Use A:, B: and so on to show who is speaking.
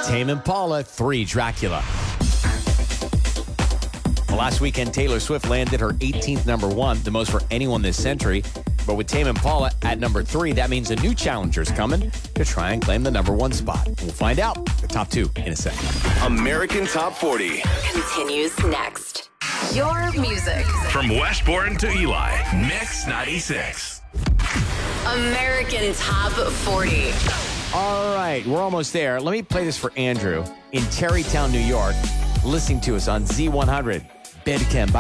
A: Tame Impala, 3, Dracula. Well, last weekend, Taylor Swift landed her 18th number one, the most for anyone this century. But with Tame Impala at number 3, that means a new challenger's coming to try and claim the number 1 spot. We'll find out the top 2 in a second.
B: American Top 40
C: continues next. Your music.
D: From Westbourne to Eli, Mix 96.
C: American Top 40.
A: All right, we're almost there. Let me play this for Andrew in Terrytown, New York, listening to us on Z100. Bedcam.